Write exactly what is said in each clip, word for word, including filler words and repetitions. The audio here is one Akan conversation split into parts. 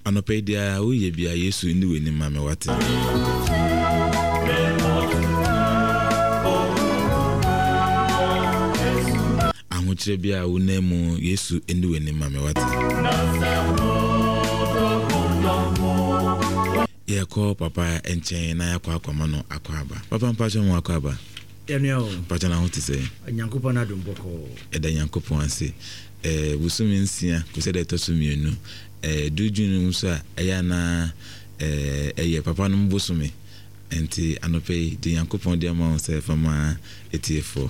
Anopedia, we be a yesu in the winning mamma what. Amuchebia, we name yesu in the winning mamma what. Yeah, call papa and chain, I aqua mano aquaba. Papa and Pacha Wakaba. Pachana, what to say? A Yankupana Dumboko. A Yankupo say, eh, Wusuminsia, who said that to me, no. Eh, do you know, sir? Ayana, eh, eh, Papa no Busumi, and the Anope, the Yankupon de amount, say, for my eighty four.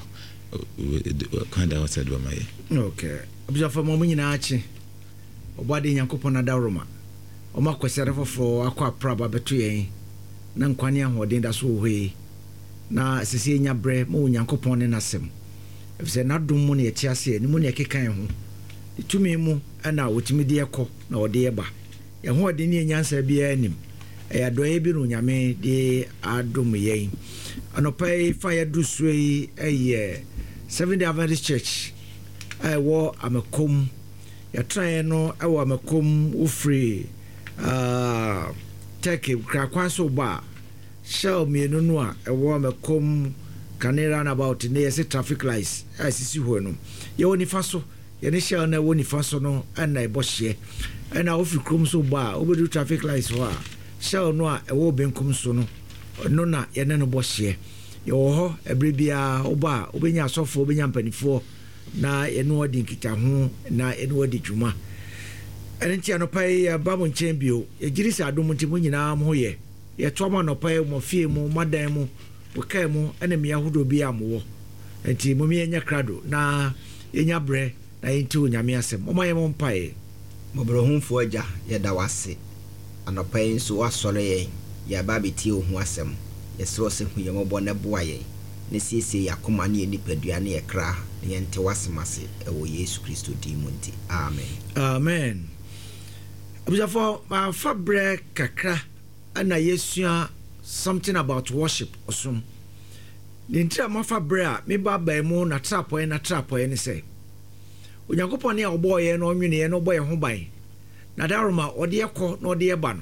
Kind of said, my okay. Observe for moment in Archie. Obadi Yankupona Daruma. Oma kwesere fofo akwa praba betu yen na nkwane ahode da so hwe na sisi nya bre mo Nyankopon ne nasem efse na dum mu ne yeti ase ni mu ne kekan ho itumi mu ana wotimi de ekọ na ode eba ye ho ode ne nyansa bia anim e adoye bi no nyame de adom yen anopai fire do sui eye Seventh-day Adventist Church ai wo amakom ya try no e wo amakom wo free uh take krakwaso ba shall me no no a ewo makom can run about near say traffic lights asisi ho no ye woni faso ye ne shall na woni faso no ana e bohye ana ofi krom so ba obedu traffic lights ho a shall no a ewo benkum so no no na ye ne no bohye ye wo ho ebrebia oba obenya asofo obenya mpanifo na ye no odi nkita ho na ye no odi dwuma enti anopai babo nchembio ye girisa adom ntimo nyina mo ye ye toma anopai mo fie mo madan mo bokai mo ene me yahudo bi amwo enti mo me nya krado na yenya bre na yenti onyame asem mo maye mo mpae mo bro humfo agya ye da wase anopai nso wasore ye ya babeti ohu asem ye so se hu ye mo bo na boa ye ne siesie yakoma ne nipadua ne ye kra ne yente wasemase e wo Yesu Kristo di munti amen amen. Observe my fabric kakra ana yesua something about worship osum. The entire my fabric me baba mu na trapo na trapo ni say. Onyankopon ne oboye na onwene no boye ho ban. Na daroma ode ekọ na ode eba no.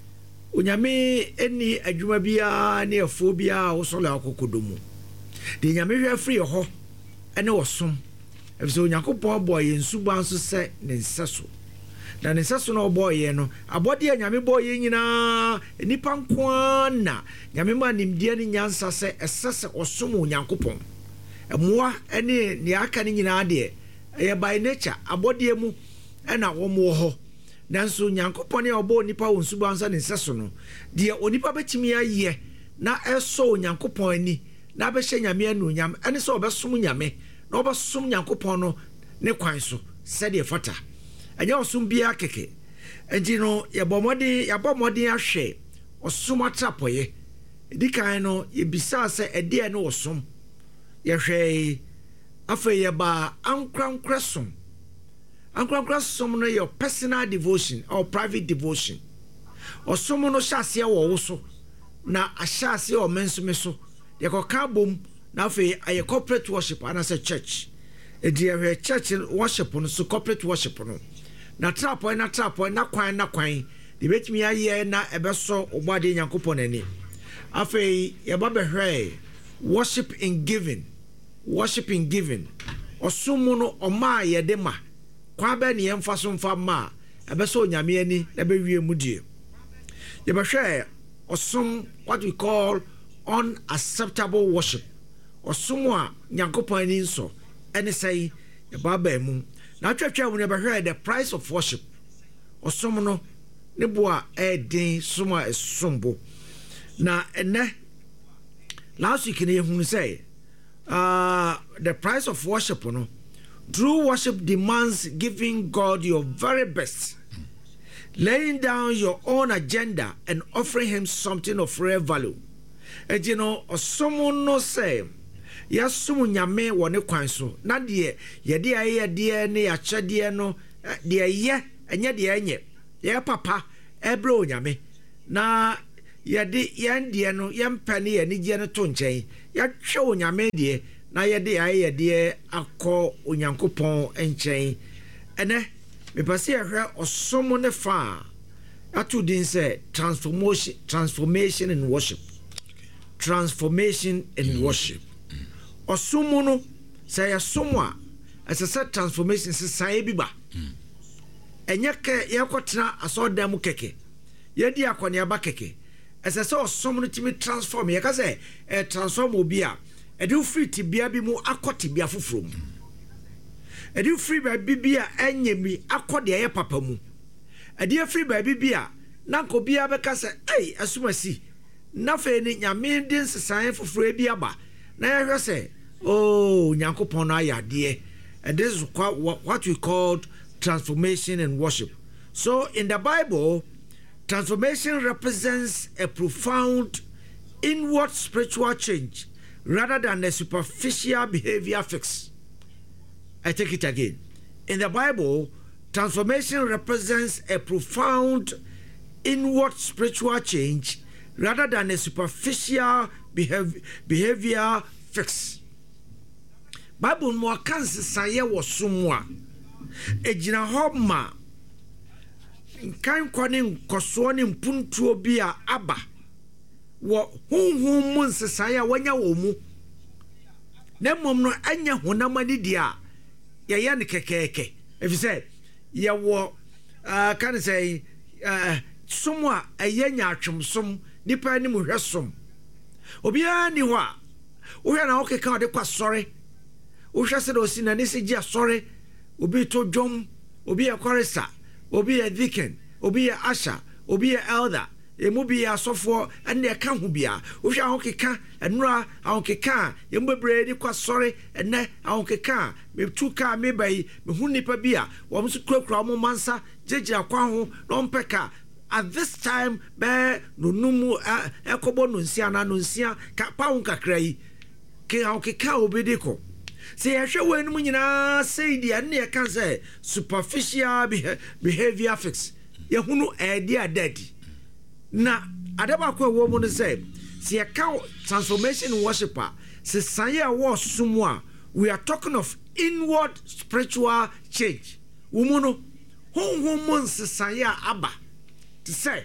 Onyame eni adwuma bia na efo bia wo solo akokodomu. De nyame hwe free ho ene osum. Efso onyankopon boye nsuba nso se ne nseso. Na nesaso no boye no abode nyame boye nyina nipa nko na nyame ma nimdie ne nyansa se esese osomo Nyankopon emoa ene ne aka ne nyina de e by nature abode mu ena wo mo ho nanso Nyankopon e obo nipa wo nsuba nsa ne seso no de onipa betimi aye na eso Nyankopon ani na be hye nyame anu nyam ene se obesom nyame na obesom Nyankopon no ne kwan so se de fata anya osum bia keke enti no ye bomodi ya bomodi ahwe osum atrapoye edikan no ye bisa se ede no osum ye hwe afa ye ba ankrankresom ankrankresom no your personal devotion or private devotion osum no hyase wo wo so na ahyase o mensumeso ye koka bom na afa ye corporate worship and as a church edi ye church worship no so corporate worship no na trapo na trapo na kwan na kwan de betimi aye na ebeso ogbade Nyankopon ani afei ye ba behwe worship in giving worship in giving osumu no oma ye de ma kwa ba ne emfaso mfa ma ebeso onyame ani na bewie mudie ye behwe osum what we call unacceptable worship osumu a Nyankopon ani nso ene sei ye ba ba mu na twetwe wo ne behwe the price of worship osum no ne boa e din suma esumbo na ene last week ne hu say uh the price of worship no true worship demands giving God your very best, laying down your own agenda and offering him something of rare value. And you know someone no say ya sumu nyame wone kwan so na de ye de aye de ne ya chede no de ye enye de enye ye papa ebro nyame na ye de ye de no ye mpane ye ne je no to nchen ya hwe nyame de na ye de aye de akọ onyankopon nchen ene me pase ye hwe osomo ne fa Atu din say transformation transformation in worship. Transformation in worship. Osumu no say asomwa as a set transformation say biba. Enye ke yakotena asodam keke. Yedi akwane aba keke. As a so osumu no timi transform ye ka say e transform obi a e do free tibia bi mu akoti bia foforo mu. E do free ba bibia enye mi akode ye papa mu. E do free ba bibia na ko bia be ka say ei asumasi na fe ni nyame din sesan foforo bi aba na ya hwe say oh nyankopon na ya de. And this is what we call transformation in worship. So in the Bible, transformation represents a profound inward spiritual change rather than a superficial behavior fix. I take it again. In the Bible, transformation represents a profound inward spiritual change rather than a superficial behavior, behavior fix. Bible mo kanse saye wo somwa ejina ho ma kan kwani nkoso ne mpuntuo bi a aba wo hunhun mun sesaye wanya wo mu na mom no anya honamani dia ya ya ne kekeke efise ya wo uh, kan say uh, somwa ayenya atwomsom nipa ni mu hwesom obia ni ho a wo hwe na okeka de kwa sori Usha said osina nisi jia sorry obi to dwom obi a chorister obi a deacon obi a usher obi a elder emu bi asofo ene ka ho bia usha ahokeka enura ahokeka yembebre di kwa sorry ene ahokeka me tuka me bai me hunipa bia wo mso kurakura mo mansa jegira kwa ho no mpeka at this time be no numu ekobo no nsia na no nsia ka pa ho kakra yi ke ahokeka obediko. Say I show when you say the near cancer superficial behavior fix. Yahunu idea daddy. Na adaba kwa woman say, see a cow transformation worshiper. Say Saya was somewhere. We are talking of inward spiritual change. Woman, who woman says Saya Abba to say,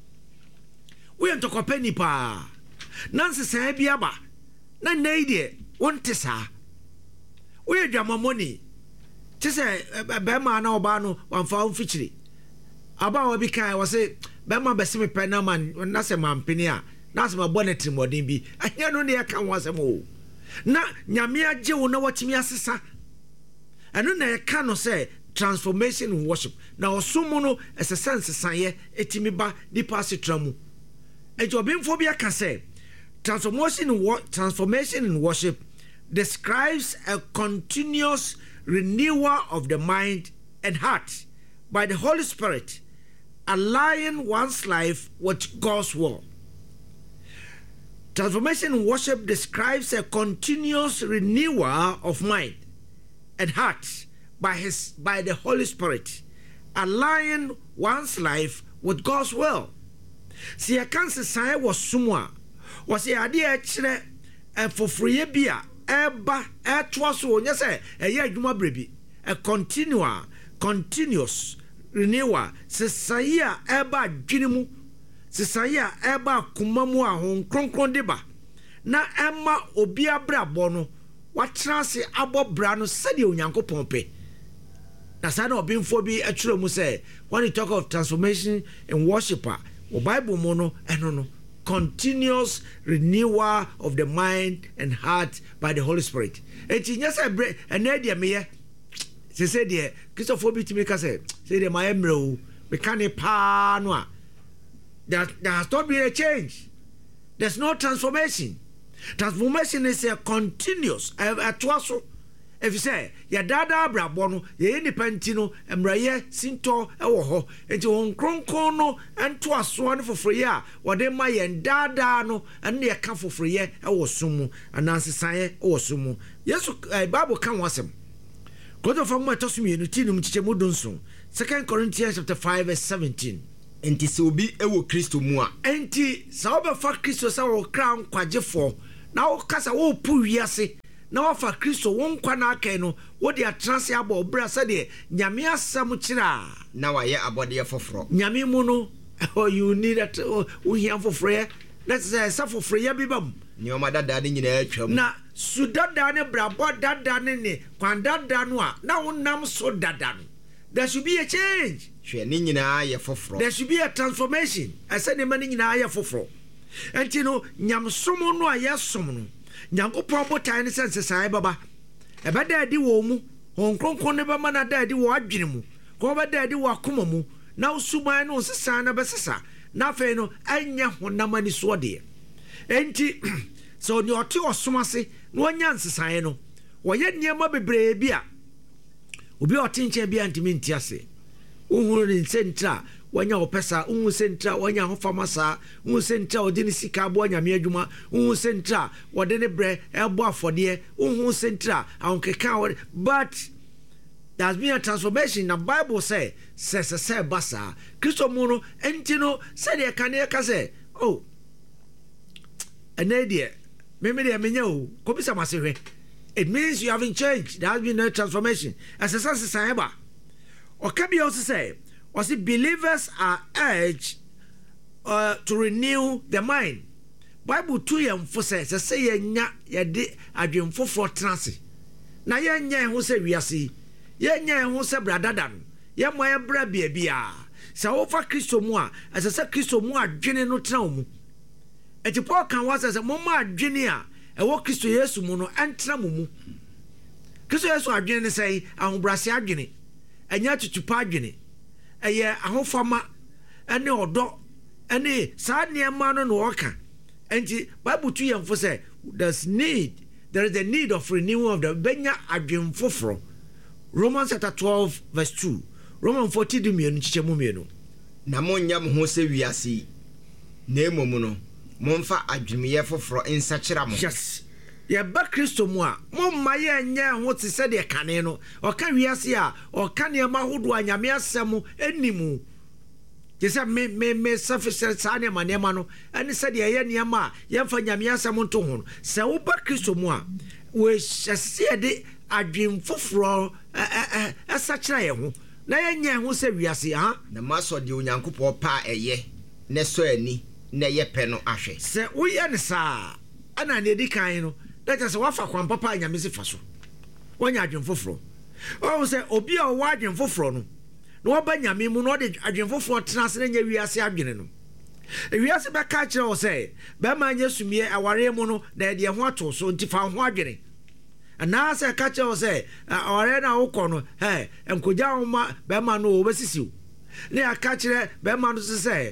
we are to company pa. Nancy say Biaba. Na naide want to say. We drama money. Say Bema na oba no wamfa umfichiri. Aba obi kai was say Bema besi me pena man na se mampini a na se mabonnet modin bi. Anya no ne aka wasem o. Na nyame agye wo na watimi asesa. Eno na e ka no say transformation in worship. Na osomo no ese sense sanye etimi ba di pasitra mu. Ejo bimfo bi aka say transformation in transformation in worship describes a continuous renewal of the mind and heart by the Holy Spirit, aligning one's life with God's will. Transformation in worship describes a continuous renewal of mind and heart by his by the Holy Spirit, aligning one's life with God's will. See, I can't say was someone was the idea and for free beer. Eba etwa so nya say eye adwuma brebi a continua continuous renewal sesaye a eba adwene mu sesaye a eba akoma mu a hon kronkron deba na ema obi abrabo no watra se abobra no sade onyankopon pe na sa na obimfo bi atwere mu say when you talk of transformation in worshiper o Bible mo no eno no continuous renewal of the mind and heart by the Holy Spirit. Eti nyasa bre ene me se se de Christopher bi timi ka say say de my emre me kan e pa no a there has not been a change. There's no transformation. Transformation is a continuous a twaso. If you say ya dada brabo no ye nipanti no emraye sinto ewo ho enti won kronkron no ento aso no foforo a wode ma ye dada no ene ye ka foforo ye ewo sumu ananse saye ewo sumu yesu Bible kan wasem God of Amma tosumi no tinum chichemu donso Second Corinthians chapter five verse seventeen. Enti se obi ewo Kristo mu a enti sa obefa Kristo sa wo kra nkwagefo na wo kasa wo pu wiase na wafa Kristo won kwa na aka no wo de atrase aba obra sa de nyame asam kira na waye abode foforo nyame mu no or you need that we here for free. Let's say for free bibam. Your mother daddy in the na sudada ne brabo dada ne ne kwandada no a na wonam so dada no. There should be a change. Hwe ni nyina ye foforo. There should be a transformation. I said ne mani nyina ye foforo. Enti no nyamsom no a yesom no. Nyankopon botan ne sense sai baba. E ba dadi wo mu. Hon kronkron ne ba mana dadi wo adwene mu. Ko ba dadi wo akoma mu. Na usuman no sesa na besesa. Na fe no anya honam ani so de. Enti so ni oti osomase no anya nsesan no. Wo ye niam bebre bia. Obi oti nche bia ntimi ntiase. Uhuru ni sentra wanya opesa uhu sentra wanya hofama sa uhu sentra odini sika abo nyame adwuma uhu sentra wodene bre ebo afode uhu sentra ankeka but there's been a transformation. The Bible say says say basa Kristo mu no enti no say de kan e ka say oh enedie me me de menya o ko bisa masehwe. It means you haven't changed. There has been no transformation. As a sense say ba or can be also say or see believers are urged uh, to renew the mind. Bible two yam for say say ye nya ye de adwemfo for trance na ye nya ho say wiase ye nya ho se bradada no ye mo ye bra bia bia sa wo fa Kristo mu a asa se Kristo mu adwene no tra mu eti Paul kan wa se mo ma adwene a e wo Kristo Yesu mu no entra mu mu Kristo Yesu adwene ne sei ahobrase adwene enya tutupa adwene eye ahofama ene odo ene sa niema no no oka enti Bible two yam for say there's need there is a need of renewal of the benya adwene foforo. Romans chapter twelve verse two. Romans forty du mienu chichemu mienu. Na monnya mo ho se wiase. Na emomu no momfa adwemeye foforo insachira mo. Yes. Ye ba Kristo mu a momma ye nya ho te se de kane no. Oka wiase a oka ne ma hodo anyame asem enimu. Jesa me me me sufficient sane ma ne ma no. Ani se de ye ne ma ye mfa nyame asem nto ho. Se wo ba Kristo mu a we hyese de adwem foforo eh eh asachira ye ho na ye nya ho se wiase ha na maso de onyankopɔ pa eye ne so ani na ye pɛ no ahwe se wo ye ne sa ana ne di kan no that is wafa kwan papa nyame se fa so wonya adwem foforo o se obi a wo adwem foforo no na wo ba nyame mu no de adwem foforo tenase na nya wiase adwene no wiase ba ka kire wo se ba ma nya sumie aware mu no da de ho ato so ntifa ho adwene ana se ka che o se ore na wo kono he enkoja wo ma be ma no obesisiu ne aka kire be ma no se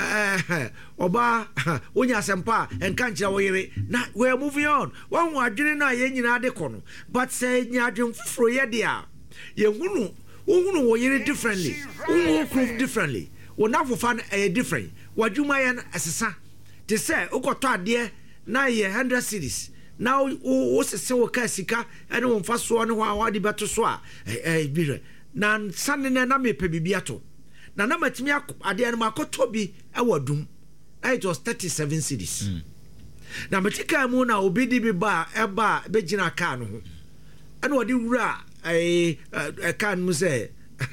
eh oba onya sempa enka kire wo yire na we are moving on one wo adwene na ye nyina de kono but say nya adwen fufuro ye de a ye hunu wo hunu wo yire differently wo prove differently wo na fofa na different wadwuma ye asesa te say ukoto ade na ye one hundred cities now o se wo ka sika ene wo mfa so ne ho a wadi beto so a eh bi na sanne na me pe bibia to na na matimi ade ene makoto bi e wadum it was thirty-seven cities mm. na matika mu na obi di bi ba e ba be gina ka no ho ene wodi wura eh ka no se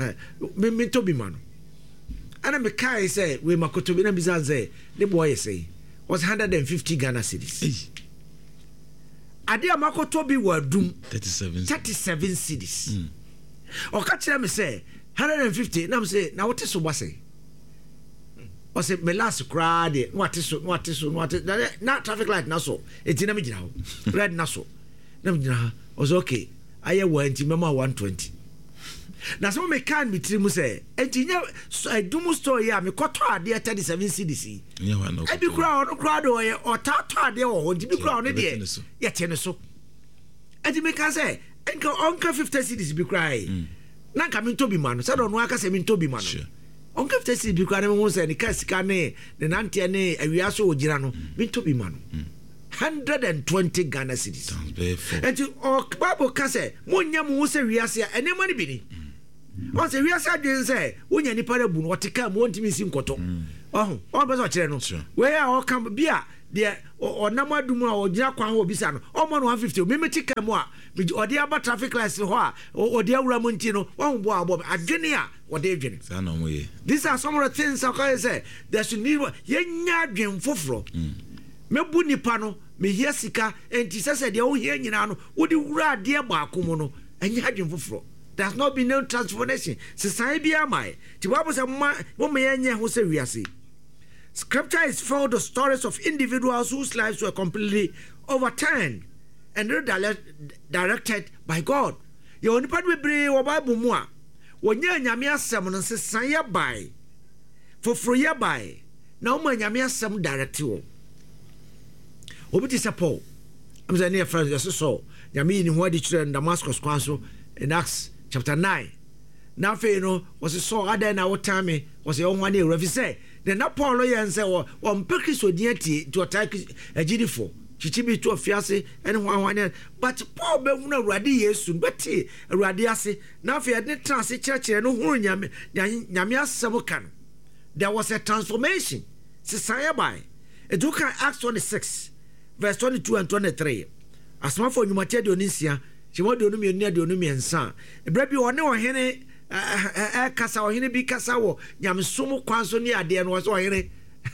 me me to bi man ana me kai say we makoto bi na bizanze the boy say was one hundred fifty Ghana cedis. Hey. Ade amakoto bi wadum thirty-seven thirty-seven cedis. Mm. O ka kire me say one hundred fifty na me say na wote so base. O say me last cry de what so what so what na traffic light na so enti na me gina ho red na so na me gina o say okay aye wa enti mema one twenty. Na so me kan me tiri mu say enti nya dum story ya me koto ade thirty-seven cedis. Nya wa no. E bi kura ono kura do ye o tato ade o ho bi kura ono de ye tene so. Enti me kan say enka onka fifty cedis bi kura e. Na nka me tobi ma no say do no aka say me tobi ma no. Onka fifty cedis bi kura na me ho say ni ka sika ne ne nante ne awiaso o gira no me tobi ma no. one hundred twenty Ghana cedis. Sounds very full. Enti o Bible ka say mo nya mo ho say wiase a ene ma ni bi ni. on say we are saying say when you nipa bu no oteka mo ntimi si nkoto oh on be so kire no we are all come bia de onam adum a ogina kwan ho bisa no omo no one fifty me metika mu a ode aba traffic lights ho a ode awura mo nti no won bo abo adwene a ode adwene sa na mo ye. These are some of the things I can say there should need yenya adwen foforo mebu nipa no me hia sika enti sese de wo hia nyina no wodi wura de ba akomo no enya adwen foforo. There's not been no transformation. Society be amai. The Bible says, "What may any who say we are see." Scripture is full of stories of individuals whose lives were completely overturned and redirected by God. You only part we bring our Bible more. When you and Yamia Salmon says, "Saya by for free by." Now my Yamia Sam direct you. What is a Paul? I'm saying near friends. Yes, so Yami in what did you Damascus Council in Acts chapter nine. Now, you know, was a so other now time was the only one year. If you say, then now Paul and say, well, one purpose with deity to attack a G D four. Chichibi to a fiancé and one one year. But Paul Bevuna Radi soon, but he Radiasi. Now, if you had not transit church and no Yamia Samukan, there was a transformation. Society by a Duka Acts twenty-six, verse twenty-two and twenty-three. As one for you, Matia Dionisia. She want to know me near the Onumian son. A baby or no hene, a cassa or hene be cassa, yam sumo quansonia, dear was or hene.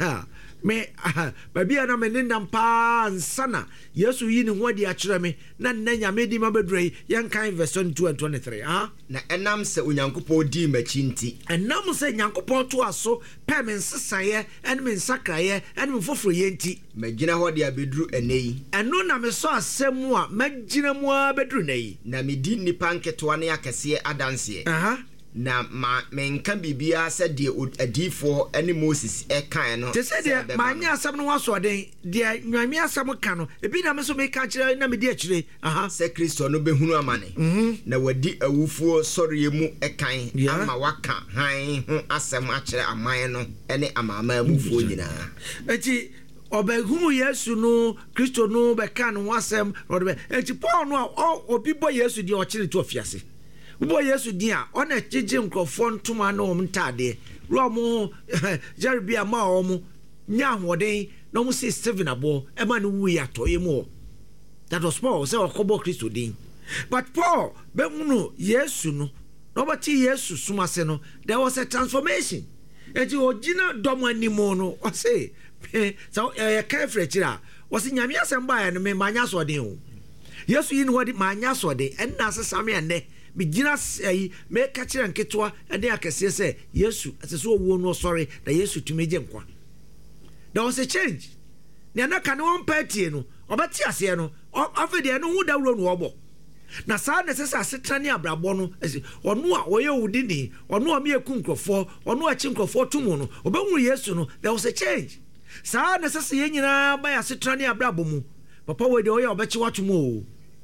Me, baby, and I'm a lindam pa and sana. Yes, we in what the actually, none ya made him a bedray, young kind verse twenty-two and twenty-three. Ah, na enam se unyankopo di machinti. And now say yankopo to us so, Pemens Saye, and men sacraye, and for yenti. Magina what dia bedru ene. And no na me saw some more, Magina more bedrune. Na me di ni panke twane akese adanse. Aha. Na ma menka bibia se de adifo ene Moses e kan no. Te se de manya asam no waso den de nwami asam kan no. Ebi na me so me ka kire na me di akire. Aha. Se Kristo no behunu amane. Mhm. Na wadi awufuo soriye mu e kan ama waka han ho asam akire aman no ene amama amufuo nyina. Eti obehumu Yesu no Kristo no be kan no asam no be. Eti Paul no obi bo Yesu di o kire to afiase. Ubo Yesu dia ona jeje nkrofo ntoma na om ntade ro mo Jeribia ma om nya hoden na mo say Stephen abo e ma no wu ya to yemu. That was Paul say okobo Kristo din. But Paul be hunu Yesu no no bati Yesu sumase no there was a transformation. Eti ogina domo animo no o say so e ka frechira o say nyame asem ba ya no me manya so den o. Yesu yin wodi manya so den en na asesame ene me gina sei me ka kire nketwa ede akese se Yesu asese owo no sorry that Yesu tumeje nkwa. There was a change. Na na kan won party no obati ase no afede no hu dawro no obo. Na sa na sese asetane abrabo no ono a oye wudi ni ono a me ekunkrofo ono a chinkrofo tumu no obehu Yesu no there was a change. Sa na sese yenyina ba ya asetane abrabo mu papa we de oye obechi watumu o.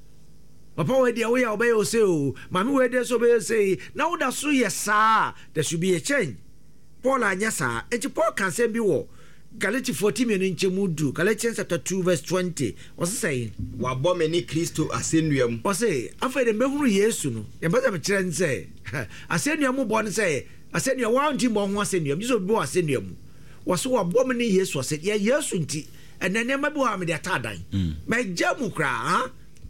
Papa we dey we obey o say o mami we dey so be say now that so yes sir there should be a change. Paul anya sa enti Paul can say bi wo Galatians fourteen me nchemu du Galatians chapter two verse twenty was saying wa bo me ni Kristo asenuam o say afa de mehunu Yesu no ye beza me kire nse asenuam bo no say asenuam wa nti mo ho asenuam jiso bi wa asenuam wo so wa bo me ni Yesu ase ye Yesu nti enene ma bi wa me de atadan me jamu kra ha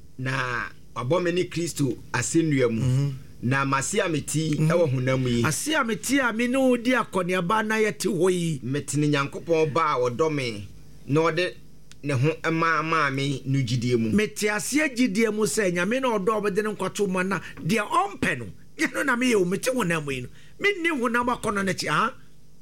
na abomeni Kristo asenuam mm -hmm. na masia meti mm -hmm. ewo honam yi asia meti a me no di akone ba na yete hoyi metini nyankopon ba wodome na ode ne ho ema ma me no gidie mu meti asia gidie mu se nyame na odo obede ne nkwato ma na de ompe no ye no na me ye o meti honam yi no me ni honam akono na chi ha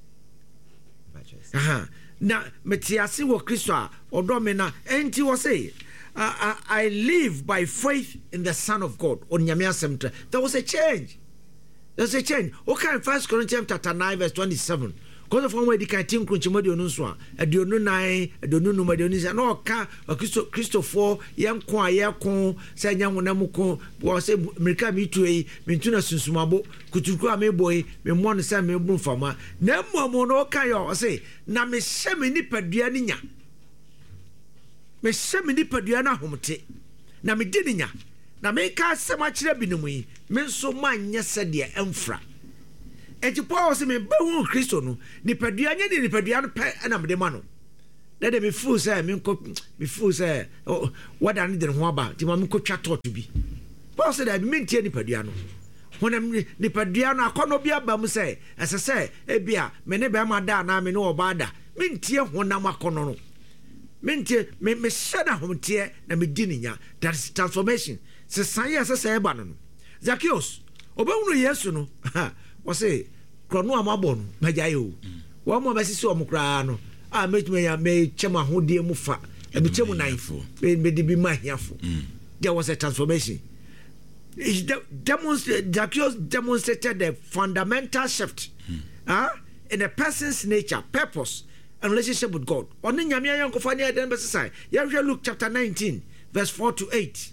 aha na meti asia wo Kristo a odome na enti wo say Uh, I, I live by faith in the Son of God. On Yamia Center, there was a change. There was a change. Okay, First Corinthians chapter nine, verse twenty-seven. Because of one way the kind of thing, Kunchimodi Onuswa, a Dionu nine, a Donu Numadionis, and all car, a Christopher, young Kwa, Yakon, Sayang Namuko, was a America Mitue, Mintuna Susumabo, Kutukua me boy, me one Sam Mebun Farmer, Nemo Mono Kayo, say, Name Semini Padianinya. Me shemi ni padua na homte na me dininya na meka sema kyerɛ binom yi me nso manyɛ sɛ de emfra enti Paul sɛ me bahu Kristo no nipadua nyɛ de nipadua no pɛ na mede ma no na de me feel sɛ me nko me feel sɛ wada ne de ho aba ti ma me nkotwa tot bi Paul sɛ da me ntie nipadua no honam nipadua no akɔnɔ bi aba mu sɛ ɛsɛ sɛ ebia me ne bɛma da na me ne oba da me ntie honam akɔnɔ no me ntie me me hyɛ na homtie na me di nya that is transformation se sanye ɛsɛ sɛ ɛba no no Zacchaeus obɛhunu Yesu no wɔ sɛ krono amabɔ no magyae o wɔn mo bɛsisi wɔn koraa no a metuma ya me kyɛm ahodie mu fa ebi kyɛm nan me de bi ma hiafo there was a transformation. It demonstrated, Zacchaeus demonstrated the fundamental shift mm. uh, in a person's nature, purpose, and relationship with God. Only Nyamia Yankofania then Besai. You Luke chapter nineteen, verse four to eight.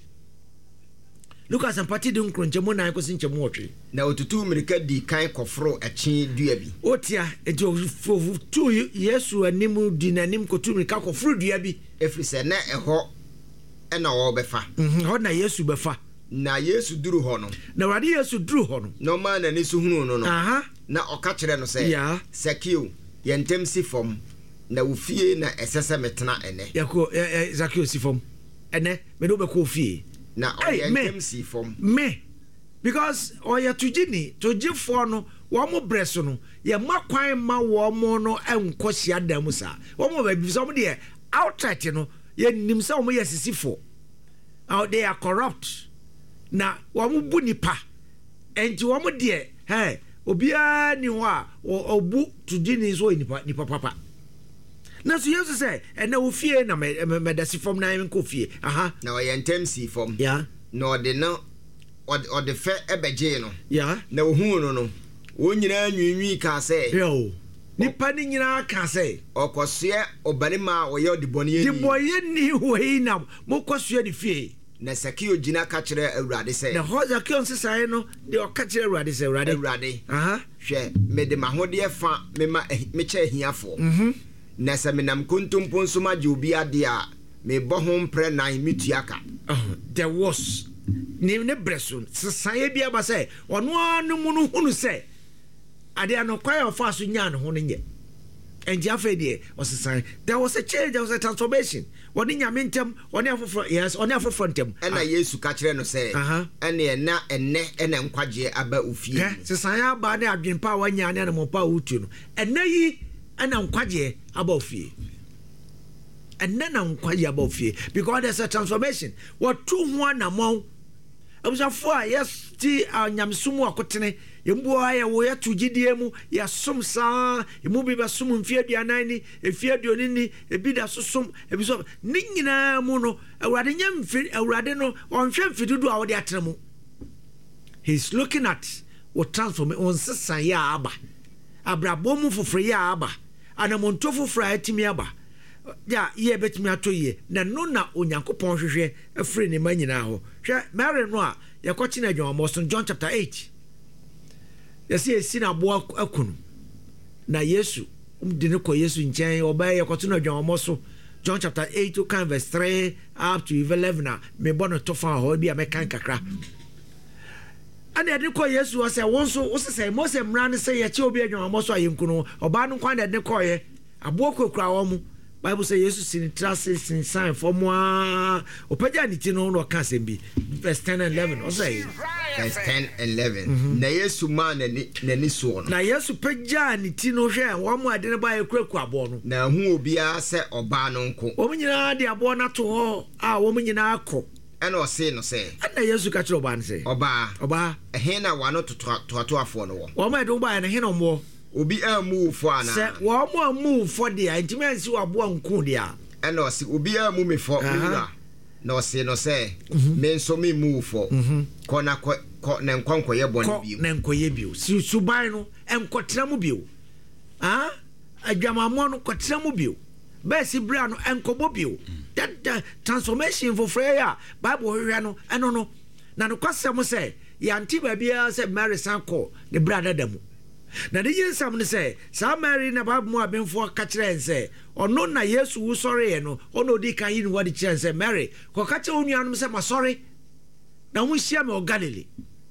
Look at some party don't crunch a mona in Chamotri. Now to two America di kind kofro a chin duabi. Otia, it was for two years to a nimu dinanim kotumi kako fruit duabi. If we say na a ho and a obefa. Hot na yesu befa. Na Yesu duru hɔ no na wade Yesu duru hɔ no no man na nisu hunu no no aha na ɔka kyerɛ no sɛ yeah Zacchaeus yɛntem si fam na wo fie na ɛsɛ sɛ metena ɛnɛ yɛkɔ Zacchaeus si fam ɛnɛ me do bɛkɔ fie na ɔyɛntem si fam me because ɔyɛ tugini tugifo no wɔn mo brɛ so no yɛ ma kwan ma wɔn mo no ɛnkɔ hyia dan mu saa wɔn mo baabi so wɔn deɛ outright no yɛ nim sɛ wɔn yɛ sisifo out they are corrupt na wɔn bu nipa enti wɔn deɛ hey obiara ni hɔ a obu tugini so nipa nipa papa na so Yesu sɛ ɛna wo fie na me me da si fam na me kɔ fie aha na wɔyɛ ntem si fam ya na ɔde no ɔde fɛ ɛbɛgye no ya na ohun no no wɔn nyinaa nwinwi ka sɛ yo nipa ni nyinaa ka sɛ ɔkɔsoɛ ɔbarima a ɔyɛ ɔdebɔne yɛ ni debɔyɛ ni wɔ yi na mo kɔsoɛ di fie na Zacchaeus gyina ka kyerɛ Awurade sɛ na hɔ Zacchaeus sesae no de ɔka kyerɛ Awurade sɛ Awurade Awurade aha hwɛ mede mahodeɛ fa mema mekyɛ ahiafoɔ mhm na sɛ menam kontompo nso ma gye obi ade a mebɔ ho mprɛ nan metua ka there was ne ne breso sesae bi aba sɛ ɔno anu mu no hunu sɛ ade anokwae ɔfa so nya ne ho no nyɛ and Jaffe dear was a sign. There was a change, there was a transformation. One in your mintum, one year for yes, one year for frontem. And I used to catch them say, uh huh, and na and ne and then quaje about Ufi. Society bad have been power and yan animal power utun. And nay and I'm quaje about fee. And then I'm quaje about fee because there's a transformation. What two one among I was a four, yes, tea and yam sumo cotton. Yemboa ya wo ya tugidie mu ya som saa emu bi ba som mfie aduanan ni efie aduoni ni ebi da so som ebi so ni nyina mu no awurade nyam mfi awurade no onhwe mfidudu a wo de atena mu he's looking at what transform on sesa ya aba abrabo mu foforo ya aba anamonto foforo atimi aba ya ye betimi atoye na no na onyankopon hwehwe afre ne ma nyina ho hwe Mary no a yakochi na John John chapter eight. Yes, yes, na boa akunu na Yesu umdine ko Yesu nchen oba ye koto na John Moso John chapter eight to kan verse three up to eleven na me bono to fa ho bia me kan kakra ana de ko Yesu o se wonso o se se Mose mra ne se ye che obi John Moso ayenkunu oba no kwan de ko ye abo kokura wo mu Bible say Jesus sin trust sin sign for moi opaja ni ti no no kan se bi verse ten and eleven o say verse ten and eleven na Yesu man na ni so no na Yesu paja ni ti no hwe wo mu ade ne ba ye kuraku abo no na hu obi a se oba no nko wo nyina de abo na to ho a wo nyina akọ ana o se no se ana Yesu ka kire oba ne se oba oba ehe na wa no to to to afo no wo wo ma de oba ne he no mo obi a move for ana se wo mo move for dia intimi ansi wo abo anku dia ana o se obi a mu me for na na o se no se me nso me move for ko na ko na nkwankwo ye bone bi na nkoye bi si suban no enkotra mu bi ah adwamamo no kotra mu bi ba si bra no enkobo bi that transformation for prayer Bible hwehwe no eno no na no kwasem se ya nti ba bia se Mary sanko the brother damu na de yinsam ne se sa Mary na Bible mu abenfo ka kire nse ono na Yesu wo sori ye no ono di kan yi ni wadi kire nse Mary ko ka kire onuanom se ma sori na wo hia me o Galilee.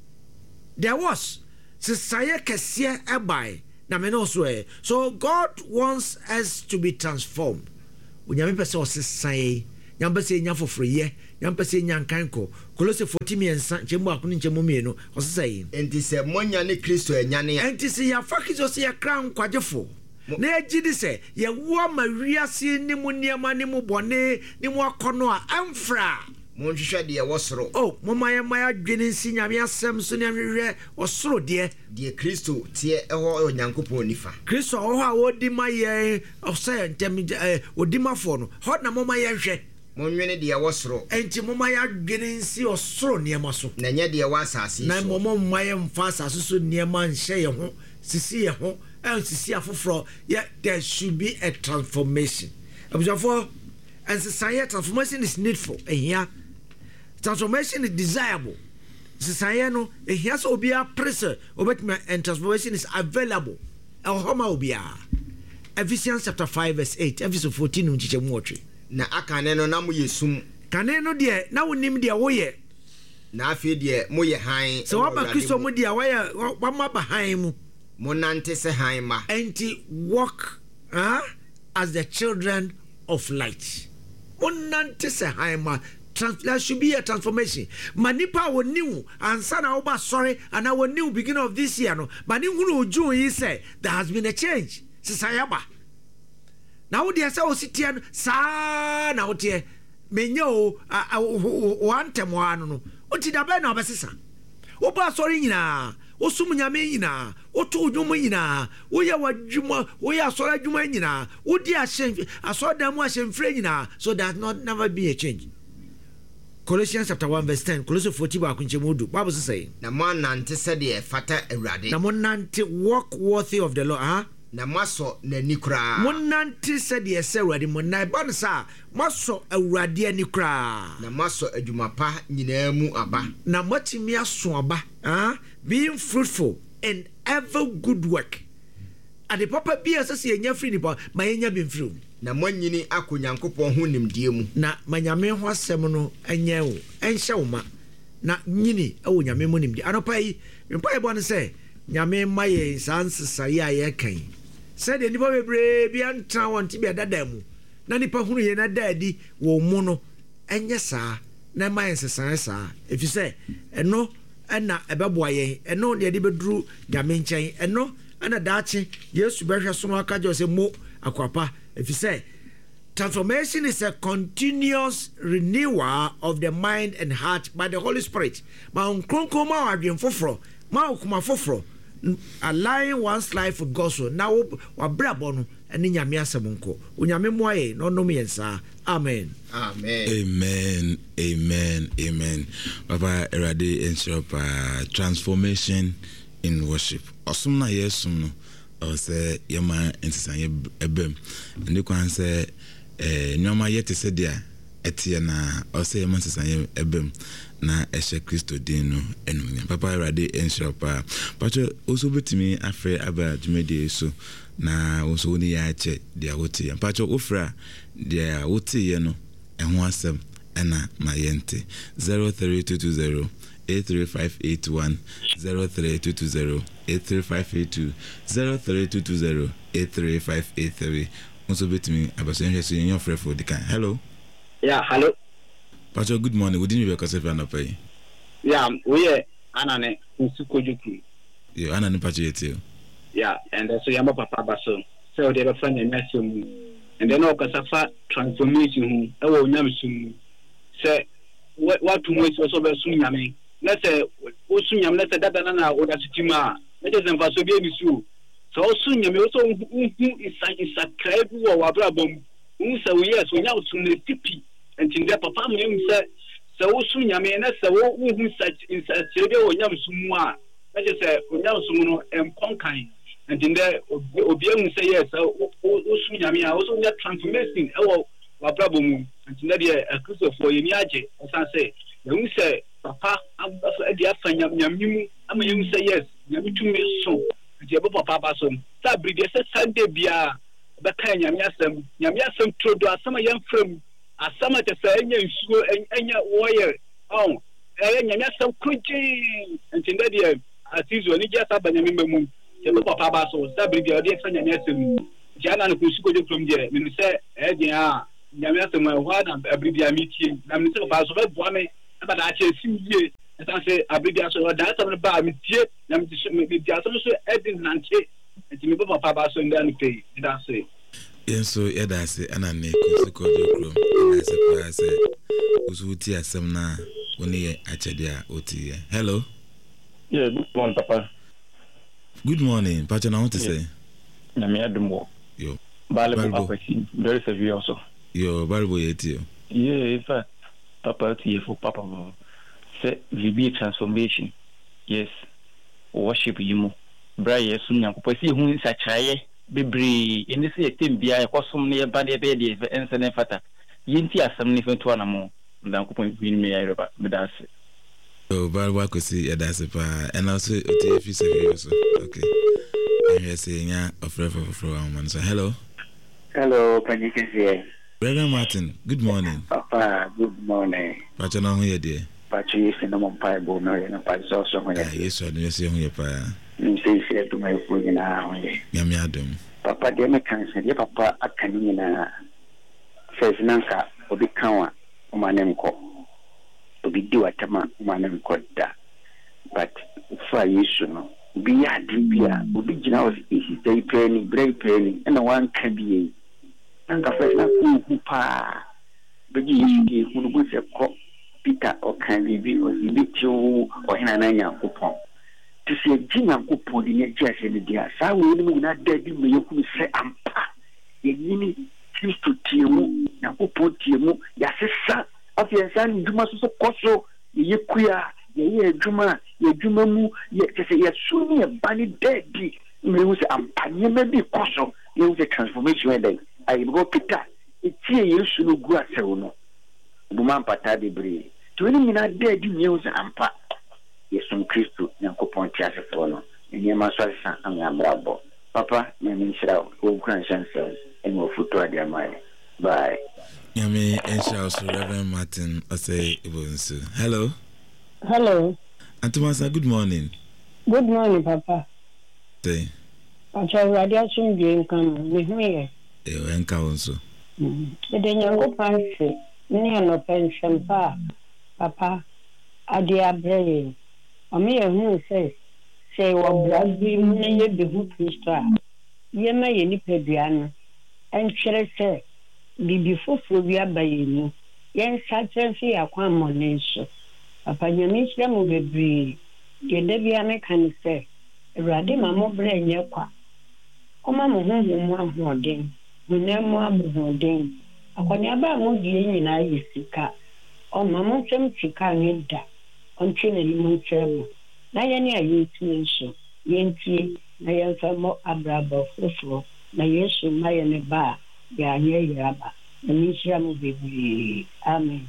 There was sesaye kese ebai na me no so e. So God wants us to be transformed. Unyame pese o sesaye, nyam pese nya fofroye, nyam pese nya nkanko. Kolose fourteen miensa chemu akunu nchemu mienu o sesaye. Enti se monya ne Kristo enyane ya. Enti se ya fakizo se ya kran kwagefo. Na ejidi se ye wo ma wiase ni mu niema ni mu bone ni mu akono a amfra. Monhwehwe de wosoro. Oh, momaya maya dwene nsi nyame asem so ne hwehwe osoro de. De Kristo tie eho onyankopon nifa. Kristo ho a wodi maye osay ntem wodi mafo no. Ho na momaya hwe. Monwene de wosoro. Enti momaya dwene nsi osoro niema so. Na nya de wa asase so. Na momo momaya mfa asase so niema nhye ye ho, sisi ye ho, and sisi afoforo. Yeah, there should be a transformation. Therefore, and society transformation is needful. And here transformation is desirable. Society no, and here's obia pressure, obetme and transformation is available. El homa obia. Ephesians chapter five verse eight, Ephesians fourteen unchiche muotri. Na akane no na mo yesum. Kane no de na wonim de wo ye. Na afi de mo ye han. So what ba Kristo mo de wa ye wa ma ba han mu. Mo nante se han ma. Enti walk uh, as the children of light. Mo nante se han ma. Trans- there should be a transformation. Manipa wo new ansa na oba sorry and our new beginning of this year no. Mani hunu oju yi say there has been a change. Sisayaba. Na wo de say o sitia sa na wo tie menye o o antem wa no no. O ti da be na obesesa. Oba sorry nyina, o sum nyame nyina, o to odwuma nyina, o ye wadwuma, o ye asora adwuma nyina, o di ahye asoda mu ahye mfre nyina, so that not never be a change. Colossians chapter one verse ten. Colossians fourteen ba kunche modu. Bible say na mo nante se de fata awurade. Na mo nante walk worthy of the Lord, huh? Na maso na nikura. Mo nante se de se awurade mo na ba no sa maso awurade ani kura. Na maso adwuma pa nyina mu aba. Na matimi aso aba, huh? Being fruitful in every good work. Ade papa bia se se enya free ni pa ma enya bi mfiri. Na manyini akonyankopon ho nimdie mu. Na manyame ho asem no enye wo enhye wo ma. Na nyini ewo nyame mu nimdie. Anopa yi mpa e bo no se nyame maye sansesare a ye kan. Se de nipa bebre bia ntra won ti bia dada mu. Na nipa hunu ye na daadi wo mu no enye saa na maye sesare saa. Efi se eno ena ebeboa ye eno de de beduru nyame nchen eno ana daachi Yesu behwe so no aka je se mo akwapa. If you say transformation is a continuous renewal of the mind and heart by the Holy Spirit. Ma unkronko ma wadwen foforo, ma ukuma foforo, aligning one's life with God's will. Now wabrabo no eni nyame asem nko. Onyame moaye no no miensa. Amen. Amen. Amen. Amen. Amen. Papa Erade ensure transformation in worship. Osum na yesum no. Or say yama entisan ebem ndi kwan say eh nyoma yete se dia etie na or say yama entisan ebem na ehye Kristo din no enum papa Erade enshopa pacho oso betimi afre aba dwumede so na oso ni ya che dia wotie pacho ofra dia wotie no eho asem ena ma yente zero three two two zero eight three five eight one zero three two two zero eight three five eight two zero three two two zero eight three five eight three. Also bet me about in your friend for the kind. Hello. Yeah, hello. Pacho, good morning. We didn't even because if you're not paying. Yeah, we are Anane Nsukojuku. Yeah, Anane Pacho too. Yeah, and so Yama Papa Basso. So they were friendly message. And then all Casafa transformation. I will never soon say what what to waste was over soon. I mean, let's say, Osunyam, let's say that Nana or that Sitima. Let us emphasize the issue. So soon you may also is a crab or a brabum. So yes, we now soon the tippy and in their papa said, so soon you may not say, who such in such a or yam summa. Let us say, Yam Sumo and Ponkai. And in there, Obiang say yes, so Osunyami also that transformation. Oh, a brabum. And in there, a crucial for Yamiaje, as I say, you say, Papa, I'm a dear fan, Yamu. I mean, you say yes, Yamu to me so. Jebo papa so sabri de se Sunday bia be kan nyame asem nyame asem trodo asama yam frem asama te se enya nsuo enya woye oh eh nyame asem kuji ntinde de atizo ni ja saba nyame memu se be papa ba so sabri bi odi efa nyame asem jana no kusuko de from je me se eh de a nyame asem ho ada abribia metie na me se ba so be boa me aba da che simye eta se abribia so da asem ba metie na me se me di asem so edin nanche enti me papa ba so ndan pay da se yenso yada se anane kusuko de from na se pa se usuti asem na oni achede a oti hello. Yeah, good morning, Papa. Good morning. Pacha, I want to say. Na me admo. Yo. Balbo Papa, very severe also. Yo, Balbo yeti. Yeah, in fact, Papa, T for Papa. Say, V B transformation. Yes. Worship you. Bra yes, sunya ko si hu nsa chaye bebre eni se etem bia e kosom ne ba de be de ense ne fata. Yinti asam ne fentu ana mo. Ndan ko pon bi me ya ba me da se. Oh, but what could see that's a pa and also if you say so okay. And you're saying yeah of refer for one so hello. Hello, Panikese. Reverend Martin, good morning. Papa, good morning. Pacha no here dear. Pacha is in the Mumpai Bo no in a Pacho so when yes, I do see your pa. You say share to my food in our Yami Adam. Papa de me can say Papa akanina says Nanka obi kawa umanemko. Obi di watama umanemko da. But for you no be a dibia obi gina was easy day penny break penny and one can be Nanka first na ku pa beji yisi hunu bu se ko Peter o kan bibi o bibi chu o hina na Nyankopon to se gina Nyankopon di ne jase ne dia sa we ni na dadi me yoku se ampa ye yini Kristo tiemu Nyankopon tiemu ya sesa afiansa ni duma so koso ye kuya ye ye duma ye duma mu ye se ye suni e bani dadi me wo se ampa ye me bi koso ye wo se transformation e dai ai go Peter e tie Yesu no gu asewo no buma mpata de bre to ni mina de di news ampa Yesu Kristo Nyankopon ti asefo no ni ma so san am amrabo papa me min shira o kran chance en mo futo ade amai bye Yami and shout Reverend Martin I say Ibonsu. Hello. Hello. Antumasa, good morning. Good morning, Papa. Say. Pacha radiation game come with me. Eh, enka onso. The denyango panse ni ano pension pa papa ade abreye. Omi ehun say say wo bragbi mu na ye behu Kristo a. Ye ma ye ni pedua no. Enkyere say bibi foforo bi abaye mu. Yen sachen fi akwa mone so. Papa nyame kyerɛ mo bebre. Ye da bia me kan say Ewurade ma mo bre nye kwa. Koma mo hu mu ahoden. Munemo abuhodin akwani aba mo die nyina yisika o mama ntwem tika nyeda ontwe na limu ntwem na ye ne ayetu nso yentie na ye mfamo abrabo foforo na Yesu maye ne ba ya nye yaba na nishira mo bebi amen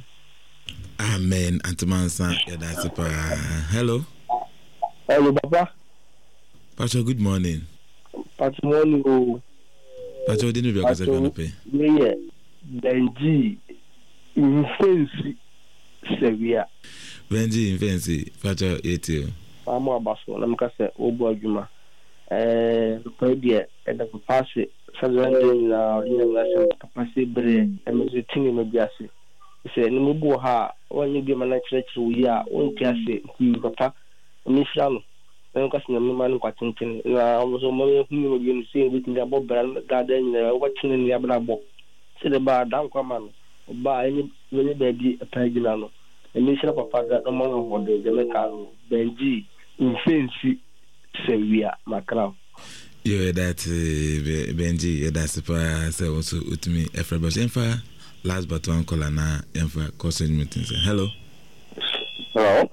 Amen Antumansa ya dasipa. Hello. Hello Papa. Pastor, good morning. Pastor morning o. Pacho didn't be a casape. Yeah, Benji in fancy Sevilla. Benji in fancy, Pacho eighty. I'm more about so. I'm going to say, Oh, boy, Juma. Eh, the and the pass Southern now, in the capacity brain, and was a thing in the Biasi. He said, No more ha, when you give a lecture, we are on Cassie, he papa, Miss Ram. I'm casting a man watching. I was a moment who you see within the Bob Garden, watching in the Abrabo. Say the bar down command, buy any baby a paginano. And Miss Papa got among what the Jamaica Benji in fancy Sevilla, Macron. You that Benji, that's the price also with me. If I was in fire, last but one color now, and for causing meetings. Hello. Hello.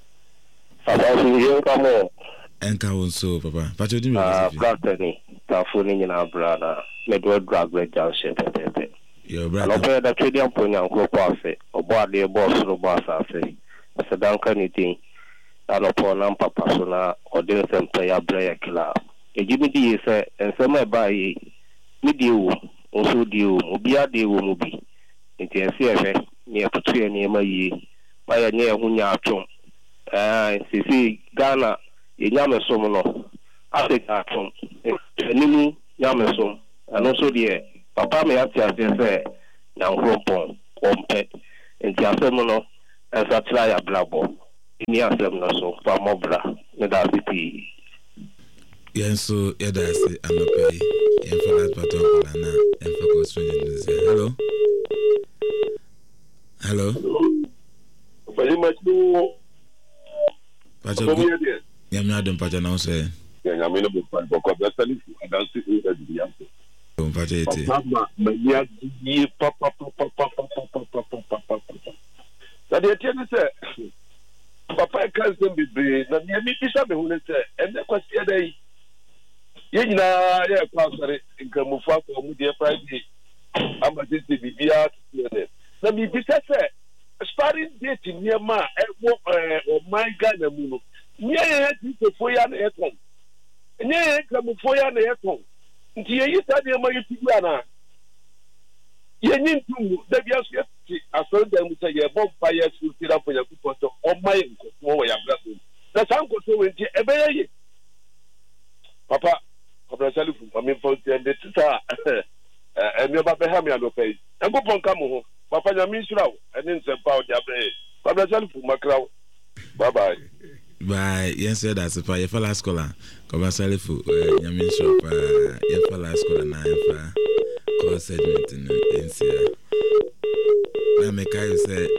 Papa, Enka onso papa. Pacho di me. Ah, brother ni. Ta phone ni na brother. Me do drag red junction pepe. Your brother. Alo pe da trade am ponya nko kwa afe. Obo ade boss ro boss afe. Asa danka ni tin. Alo po na papa so na ode sempe ya bra ya kila. Eji mi di se ensema ba yi. Mi di wo. Onso di wo. Obi ade wo mo bi. Nti ense efe. Ni etutu ye ni ma yi. why nye hu nya atom eh sisi Ghana ye nyame som no Africa atom enimu nyame som and also the papa me atia say na nkropon ompe enti asem no ensa try ya blabo ni asem no so fa mobra me da city yenso yada se anopai yen for that pattern kola na en for go swing say hello hello very much do pacho yami adon pacho na say ya me no be fan ko be sani and dan see in the video on pacho ete papa me ya di papa papa papa papa papa that the thing say papa can be be na me mi bisa me hu say and the question dey ye nyina ye kwasare nkamufu akọ mu de Friday amate se bibia tene na mi bisa say sparring date ni ma e wo o my Ghana mu no nye ye ti se foya na e ton nye ye nkamufu ya na e ton nti ye yi sa de ma yi ti na ye nyin tu da bia so ye aso da mu se ye bomb fire su ti ra ponya ku poto o my nko wo ya bra so na san ko so we nti e be ye papa Papa Salifu, I mean, for the Tita, and your Papa Hamiano pay. And go on come home. Papa Yamisra, and then send power Jabre. Papa Salifu, Macrow. Bye bye. Bye. Yes, sir, that's a fire for last scholar. Papa Salifu, Yamin shop, uh, for last scholar, nine for call segment in Insia. I make I say,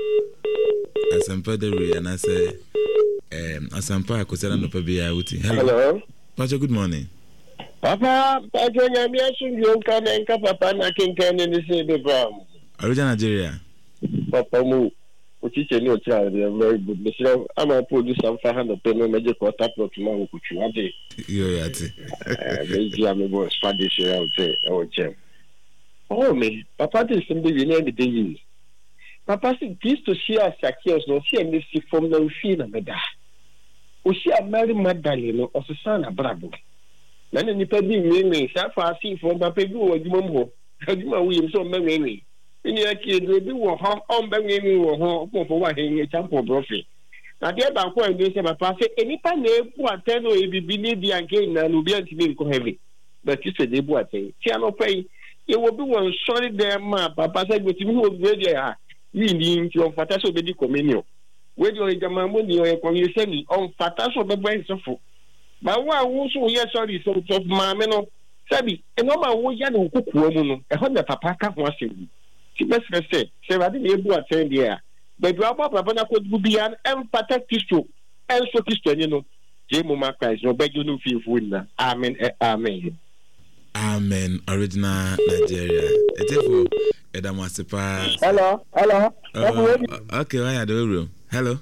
as I'm Pedri, and I say, um, as I'm Park, was on the Pabia. Hello. Pacho, good morning. Papa, Pacho, I'm asking you, can and Papa, I can can in the same brown. Original Nigeria. Papa, move. Which is a new child, they are very good. Mister I'm going to put this on five hundred penny magic or tap of tomorrow. Could you want it? You're at it. Maybe I'm going to Spanish, I would say, oh, Jim. Oh, me, Papa is somebody you know the day. Papa said, please to see us, Sakios, no see any from the Fina Meda. O see a Mary Magdalene or Susana Bravo. None of the people ringing, so far see from Papa or Jumbo. How do you so many? In your kids, they do a home on banging or home for what in a temple brophy. Now, the other point is that Papa said, any pan who attend or be believe the again and will be anti heavy. But you said they bought a Tiano pay. It will be one solid there, ma. Papa said, with you, ready, meaning your Fataso Bedi Communio. Where you are money or you send me on Fataso the brains of food. But why also, yes, sorry, so of Mameno, Sabi, and no matter what you cook woman, a hundred papa can't wash him. She best say, say, I didn't able to attend there. But Papa Papa could be an emphatic tissue, and so Christian, you know, Jamo Macas, no beg you no feel winner. Amen, amen. Amen. Original Nigeria. Etefo, Edamasipa. Hello, hello. Uh, okay, why are the room? Hello.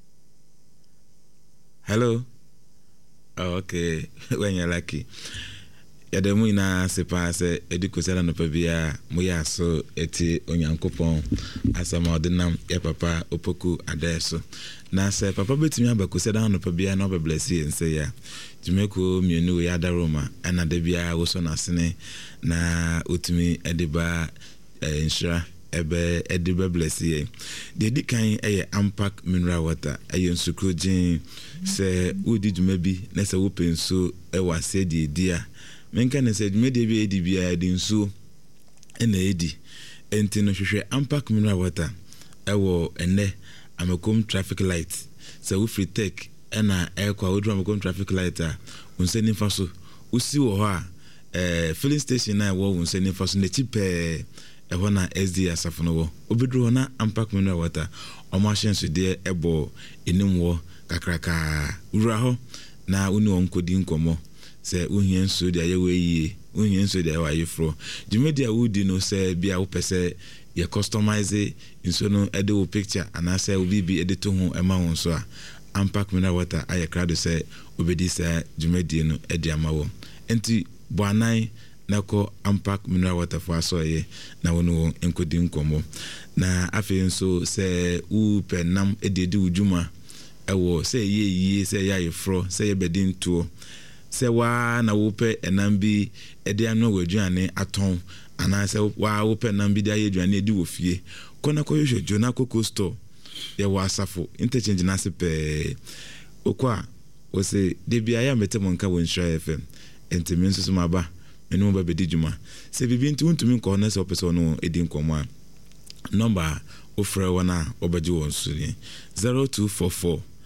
Hello. Oh, okay. When you're lucky. Yademu ina sepa se ediko sala no pabia moya so eti onyankopon asama odinam ya papa opoku adeso na se papa betimi abakusa da no pabia na obeblesi ense ya jumeko mienu ya daroma ana de bia wo so na sene na otimi ediba enshira ebe ediba blesi ye de dikan eye ampack mineral water eye nsukrojin se udi jumabi na se wo penso e wase de dia menka ne said media bi edi bia di nso ena edi enti no hwehwe ampack mineral water ewo ene amakom traffic light so we free take ena ekwa odru amakom traffic light a unseni faso usi wo ho a eh filling station na wo unseni faso ne chipe e ho na S D asafo no wo obedru ho na ampack mineral water o machine so de ebo enim wo kakraka ura ho na uni onkodi nkomo se uhien so dia ye we uhien so dia wa yefro jumedia wudi no se bia wo pese ye customize inso no ede wo picture ana se obi bi ede to ho ema won so a ampack mineral water aye crowd se obedi se jumedia no ede amawo enti boanan nako ampack mineral water for aso ye na wono enkodi nkomo na afi nso se u penam ede de ujuma ewo se ye ye se ya yefro se ye bedin to se wa na wope enambi ede anu waduane aton ana se wa wope enambi de ayeduane edi wo fie kona ko yohwe jona koko store yɛ wɔ asafo interchange na se pɛɛ okwa o se de bia ya mete monka wɔ Nhyira F M enti me nso so maba me no ba bedi dwuma se bibi nti untumi nkɔ na se opese no edi nkɔmɔ a number ofrɛ wana obagye won so ni zero two four four